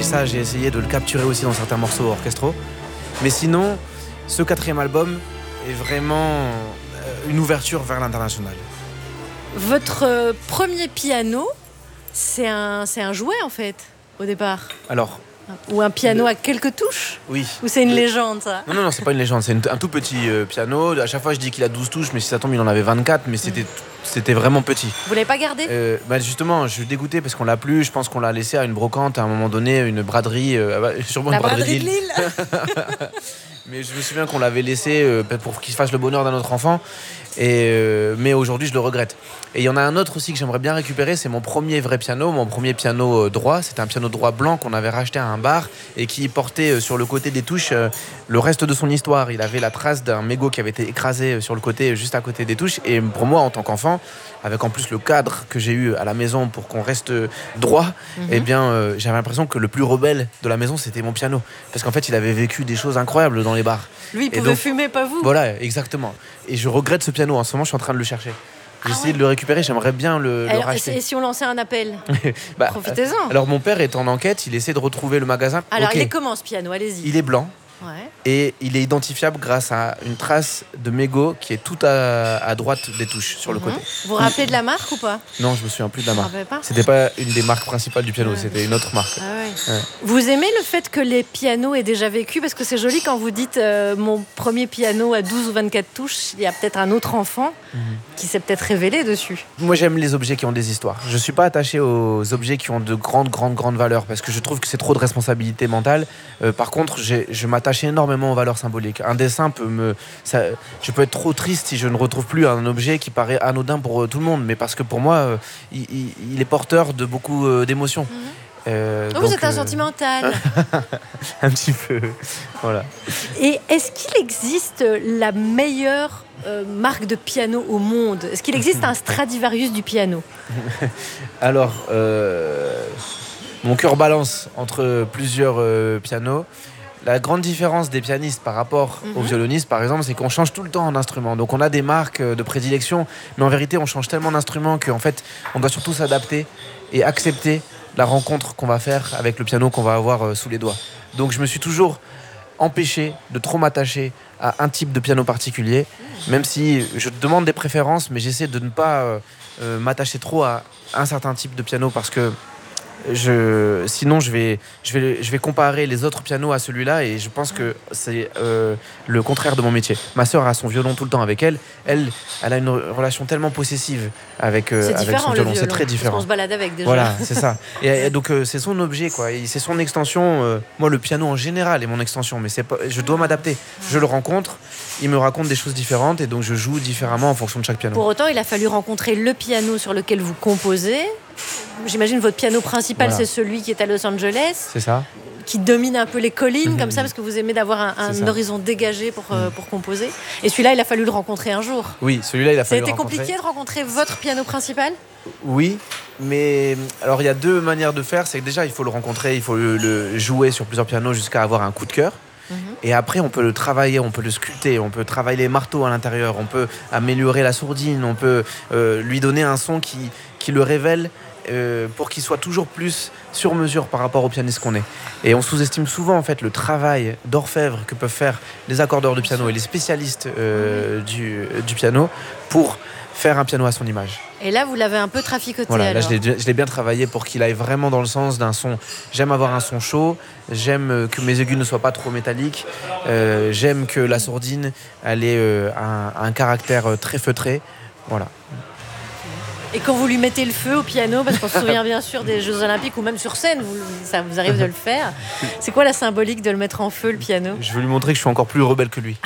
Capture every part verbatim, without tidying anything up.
et ça j'ai essayé de le capturer aussi dans certains morceaux orchestraux. Mais sinon, ce quatrième album est vraiment une ouverture vers l'international. Votre euh, premier piano, c'est un, c'est un jouet en fait, au départ. Alors, ou un piano le... à quelques touches. Oui. Ou c'est une le... légende, ça? Non, non, non, c'est pas une légende, c'est une, un tout petit euh, piano. À chaque fois, je dis qu'il a douze touches, mais si ça tombe, il en avait vingt-quatre, mais c'était, mmh. c'était vraiment petit. Vous l'avez pas gardé? euh, bah Justement, je suis dégoûté parce qu'on l'a plus. Je pense qu'on l'a laissé à une brocante à un moment donné, une braderie. Euh, bah, sûrement La une braderie, braderie de Lille. Lille. Mais je me souviens qu'on l'avait laissé euh, pour qu'il fasse le bonheur d'un autre enfant. Et euh, mais aujourd'hui, je le regrette. Et il y en a un autre aussi que j'aimerais bien récupérer, c'est mon premier vrai piano, mon premier piano droit. C'était un piano droit blanc qu'on avait racheté à un bar et qui portait sur le côté des touches euh, le reste de son histoire. Il avait la trace d'un mégot qui avait été écrasé sur le côté, juste à côté des touches. Et pour moi, en tant qu'enfant, avec en plus le cadre que j'ai eu à la maison pour qu'on reste droit, mm-hmm. eh bien, euh, j'avais l'impression que le plus rebelle de la maison, c'était mon piano. Parce qu'en fait, il avait vécu des choses incroyables dans les bars. Lui, il pouvait donc, fumer, pas vous. Voilà, exactement. Et je regrette ce piano. En ce moment, je suis en train de le chercher. J'ai ah essayé ouais. de le récupérer, j'aimerais bien le, alors, le racheter. Et si on lançait un appel? bah, Profitez-en. Alors mon père est en enquête, il essaie de retrouver le magasin. Alors okay. il est comment ce piano? Allez-y. Il est blanc. Ouais. Et il est identifiable grâce à une trace de mégot qui est tout à, à droite des touches, sur le mm-hmm. côté. Vous vous rappelez de la marque ou pas? Non, je me souviens plus de la marque. Pas c'était pas une des marques principales du piano, ouais, c'était une autre marque. Ah ouais. Ouais. Vous aimez le fait que les pianos aient déjà vécu? Parce que c'est joli quand vous dites euh, mon premier piano à douze ou vingt-quatre touches, il y a peut-être un autre enfant mm-hmm. qui s'est peut-être révélé dessus. Moi j'aime les objets qui ont des histoires. Je suis pas attaché aux objets qui ont de grandes, grandes, grandes valeurs parce que je trouve que c'est trop de responsabilité mentale. Euh, par contre, j'ai, je m'attache énormément aux valeurs symbolique. Un dessin peut me... Ça, je peux être trop triste si je ne retrouve plus un objet qui paraît anodin pour euh, tout le monde, mais parce que pour moi, euh, il, il, il est porteur de beaucoup euh, d'émotions. Mm-hmm. Euh, oh, donc, vous êtes un euh... sentimental. Un petit peu, voilà. Et est-ce qu'il existe la meilleure euh, marque de piano au monde? Est-ce qu'il existe un Stradivarius du piano? Alors, euh, mon cœur balance entre plusieurs euh, pianos. La grande différence des pianistes par rapport mm-hmm. aux violonistes, par exemple, c'est qu'on change tout le temps en instrument. Donc on a des marques de prédilection, mais en vérité, on change tellement d'instruments qu'en fait, on doit surtout s'adapter et accepter la rencontre qu'on va faire avec le piano qu'on va avoir sous les doigts. Donc je me suis toujours empêché de trop m'attacher à un type de piano particulier, même si je demande des préférences, mais j'essaie de ne pas euh, euh, m'attacher trop à un certain type de piano parce que Je, sinon je vais, je, vais, je vais comparer les autres pianos à celui-là et je pense que c'est euh, le contraire de mon métier. Ma sœur a son violon tout le temps avec elle. Elle, elle a une relation tellement possessive avec, euh, c'est avec son violon. violon. C'est très différent. On se balade avec déjà. Voilà, c'est ça. Et, et donc euh, c'est son objet, quoi. Et c'est son extension. Euh, moi, le piano en général est mon extension, mais c'est pas, je dois m'adapter. Je le rencontre, il me raconte des choses différentes et donc je joue différemment en fonction de chaque piano. Pour autant, il a fallu rencontrer le piano sur lequel vous composez. J'imagine votre piano principal, voilà. C'est celui qui est à Los Angeles. C'est ça. Qui domine un peu les collines, mmh. comme ça, parce que vous aimez d'avoir un, un horizon dégagé pour, mmh. euh, pour composer. Et celui-là, il a fallu le rencontrer un jour. Oui, celui-là, il a fallu le rencontrer. Ça a été compliqué de rencontrer votre piano principal? Oui, mais alors il y a deux manières de faire. C'est que déjà, il faut le rencontrer, il faut le, le jouer sur plusieurs pianos jusqu'à avoir un coup de cœur. Mmh. Et après, on peut le travailler, on peut le sculpter, on peut travailler les marteaux à l'intérieur, on peut améliorer la sourdine, on peut euh, lui donner un son qui, qui le révèle. Euh, pour qu'il soit toujours plus sur mesure par rapport au pianiste qu'on est. Et on sous-estime souvent en fait le travail d'orfèvre que peuvent faire les accordeurs de piano et les spécialistes euh, du, du piano pour faire un piano à son image. Et là, vous l'avez un peu traficoté. Voilà, alors. Là, je l'ai, je l'ai bien travaillé pour qu'il aille vraiment dans le sens d'un son. J'aime avoir un son chaud, j'aime que mes aigus ne soient pas trop métalliques, euh, j'aime que la sourdine elle ait euh, un, un caractère très feutré. Voilà. Et quand vous lui mettez le feu au piano, parce qu'on se souvient bien sûr des Jeux Olympiques ou même sur scène, vous, ça vous arrive de le faire. C'est quoi la symbolique de le mettre en feu, le piano? Je veux lui montrer que je suis encore plus rebelle que lui.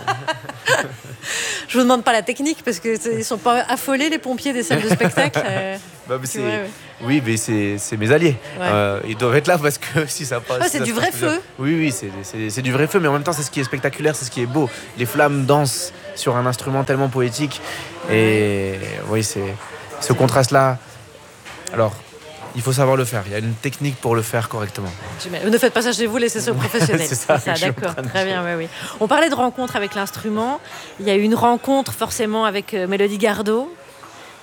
Je vous demande pas la technique parce que ils sont pas affolés les pompiers des salles de spectacle. Euh, bah, mais c'est... C'est vrai, ouais. Oui, mais c'est, c'est mes alliés. Ouais. Euh, ils doivent être là parce que si ça passe. Ah, c'est si du ça vrai passe, feu. Oui, oui, c'est, c'est, c'est du vrai feu, mais en même temps, c'est ce qui est spectaculaire, c'est ce qui est beau. Les flammes dansent sur un instrument tellement poétique, et oui, c'est ce contraste-là. Alors, il faut savoir le faire. Il y a une technique pour le faire correctement. Ne faites pas ça chez vous, laissez ça aux professionnels. c'est ça, c'est ça d'accord. Très bien, oui, oui. On parlait de rencontre avec l'instrument. Il y a eu une rencontre forcément avec euh, Mélodie Gardot.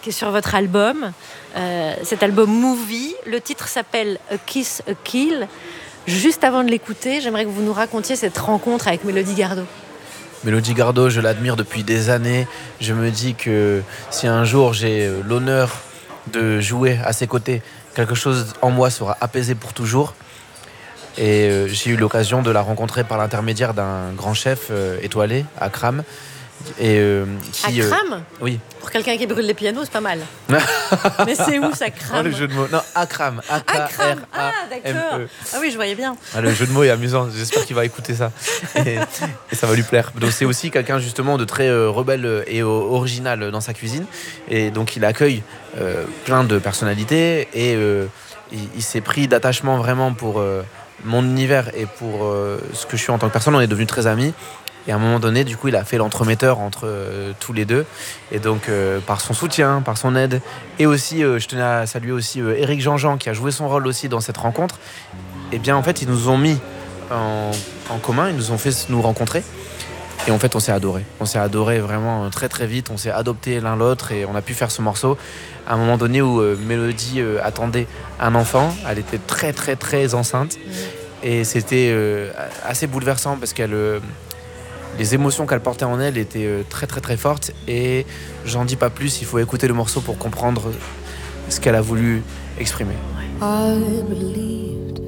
qui est sur votre album. Euh, cet album Movie, le titre s'appelle A Kiss, A Kill. Juste avant de l'écouter, j'aimerais que vous nous racontiez cette rencontre avec Mélodie Gardot. Mélodie Gardot, je l'admire depuis des années. Je me dis que si un jour j'ai l'honneur de jouer à ses côtés, quelque chose en moi sera apaisé pour toujours. Et euh, j'ai eu l'occasion de la rencontrer par l'intermédiaire d'un grand chef euh, étoilé, Akram. Et, euh, qui, Akram euh, Oui. Pour quelqu'un qui brûle les pianos, c'est pas mal. Mais c'est où ça crame? Oh, le jeu de mots. Non, Akram. Akram. Ah, d'accord. Ah oui, je voyais bien. Ah, le jeu de mots est amusant. J'espère qu'il va écouter ça. Et, et ça va lui plaire. Donc, c'est aussi quelqu'un justement de très euh, rebelle et euh, original dans sa cuisine. Et donc, il accueille euh, plein de personnalités. Et euh, il, il s'est pris d'attachement vraiment pour euh, mon univers et pour euh, ce que je suis en tant que personne. On est devenus très amis. Et à un moment donné, du coup, il a fait l'entremetteur entre euh, tous les deux. Et donc, euh, par son soutien, par son aide, et aussi, euh, je tenais à saluer aussi euh, Éric Jean-Jean, qui a joué son rôle aussi dans cette rencontre. Et bien, en fait, ils nous ont mis en, en commun, ils nous ont fait nous rencontrer. Et en fait, on s'est adoré. On s'est adoré vraiment très, très vite. On s'est adopté l'un l'autre et on a pu faire ce morceau à un moment donné où euh, Mélodie euh, attendait un enfant. Elle était très, très, très enceinte. Et c'était euh, assez bouleversant parce qu'elle... Euh, les émotions qu'elle portait en elle étaient très très très fortes et j'en dis pas plus, il faut écouter le morceau pour comprendre ce qu'elle a voulu exprimer. I believed